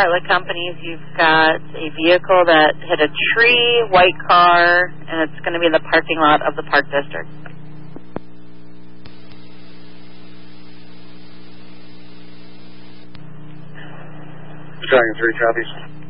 Bartlett Companies. You've got a vehicle that hit a tree, white car, and it's going to be in the parking lot of the Park District. Dragon 3 copies.